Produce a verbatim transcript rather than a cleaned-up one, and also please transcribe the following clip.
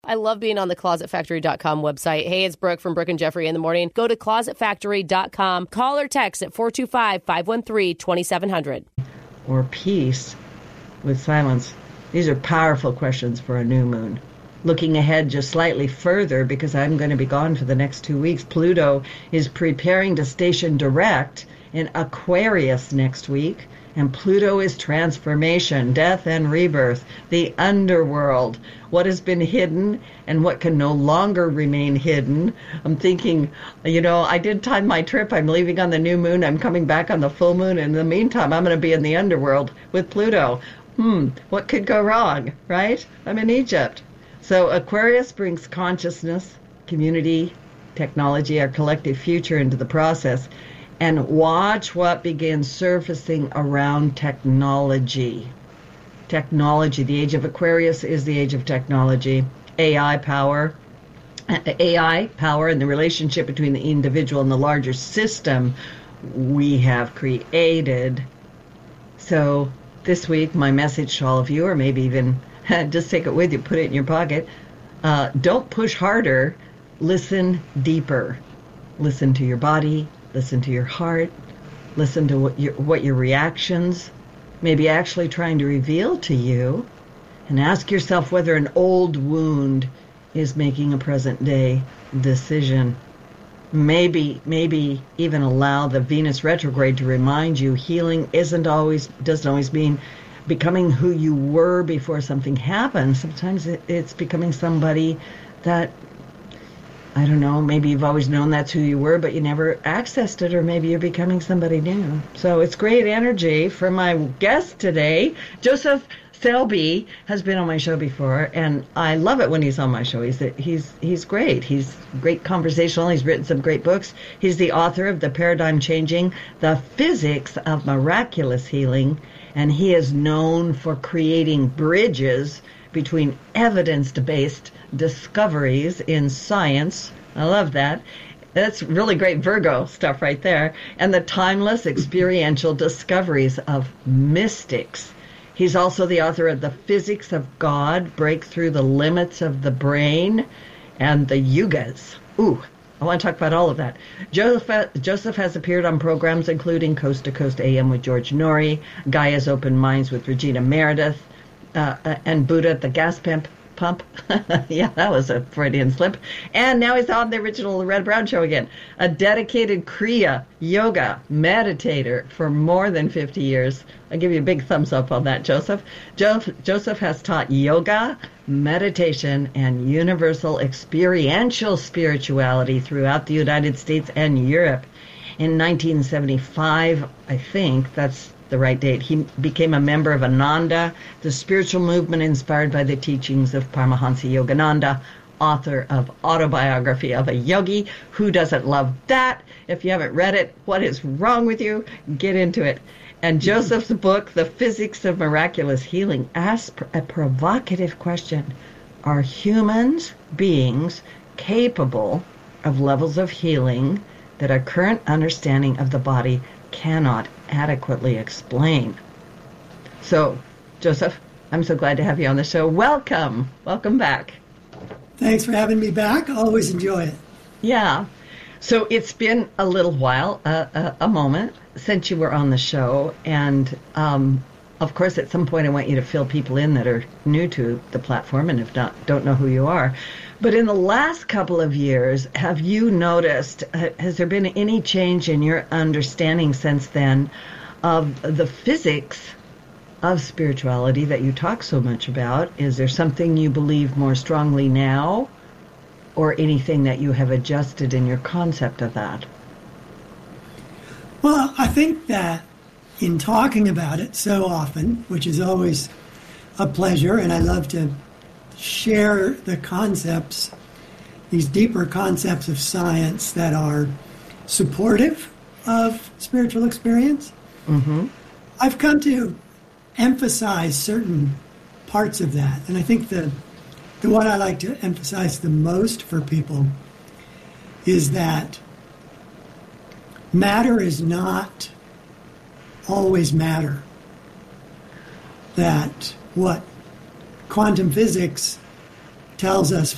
I love being on the closet factory dot com website. Hey, it's Brooke from Brooke and Jeffrey in the morning. Go to closet factory dot com. Call or text at four two five, five one three, two seven zero zero. Or peace with silence. These are powerful questions for a new moon. Looking ahead just slightly further, because I'm going to be gone for the next two weeks, Pluto is preparing to station direct in Aquarius next week. And Pluto is transformation, death and rebirth, the underworld, what has been hidden and what can no longer remain hidden. I'm thinking, you know, I did time my trip. I'm leaving on the new moon. I'm coming back on the full moon. In the meantime, I'm going to be in the underworld with Pluto. Hmm, what could go wrong, right? I'm in Egypt. So Aquarius brings consciousness, community, technology, our collective future into the process. And watch what begins surfacing around technology. Technology, the age of Aquarius is the age of technology. A I power, A I power and the relationship between the individual and the larger system we have created. So this week, my message to all of you, or maybe even just take it with you, put it in your pocket. Uh, don't push harder, listen deeper. Listen to your body. Listen to your heart. Listen to what your, what your reactions may be actually trying to reveal to you. And ask yourself whether an old wound is making a present day decision. Maybe, maybe even allow the Venus retrograde to remind you healing isn't always, doesn't always mean becoming who you were before something happened. Sometimes it, it's becoming somebody that, I don't know, maybe you've always known that's who you were, but you never accessed it, or maybe you're becoming somebody new. So it's great energy for my guest today. Joseph Selby has been on my show before, and I love it when he's on my show. He's he's he's great. He's great conversational. He's written some great books. He's the author of The Paradigm Changing, The Physics of Miraculous Healing, and he is known for creating bridges between evidence-based discoveries in science. I love that. That's really great Virgo stuff right there. And the timeless experiential discoveries of mystics. He's also the author of The Physics of God, Break Through the Limits of the Brain, and the Yugas. Ooh, I want to talk about all of that. Joseph, Joseph has appeared on programs including Coast to Coast A M with George Norrie, Gaia's Open Minds with Regina Meredith, uh, and Buddha at the Gas Pump. Pump. Yeah, that was a Freudian slip. And now he's on the original Red Brown Show again. A dedicated Kriya yoga meditator for more than fifty years. I give you a big thumbs up on that, Joseph. Jo- Joseph has taught yoga, meditation, and universal experiential spirituality throughout the United States and Europe. In nineteen seventy-five, I think, that's the right date, he became a member of Ananda, the spiritual movement inspired by the teachings of Paramahansa Yogananda, author of Autobiography of a Yogi. Who doesn't love that? If you haven't read it, what is wrong with you? Get into it. And Joseph's book, The Physics of Miraculous Healing, asks a provocative question. Are humans beings capable of levels of healing that our current understanding of the body cannot adequately explain? So, Joseph, I'm so glad to have you on the show. Welcome. Welcome back. Thanks for having me back. Always enjoy it. Yeah. So it's been a little while, uh, a, a moment, since you were on the show. And, um, of course, at some point I want you to fill people in that are new to the platform and if not, don't know who you are. But in the last couple of years, have you noticed, has there been any change in your understanding since then of the physics of spirituality that you talk so much about? Is there something you believe more strongly now, or anything that you have adjusted in your concept of that? Well, I think that in talking about it so often, which is always a pleasure, and I love to share the concepts, these deeper concepts of science that are supportive of spiritual experience. Mm-hmm. I've come to emphasize certain parts of that. And I think the, the one I like to emphasize the most for people is that matter is not always matter. That what quantum physics tells us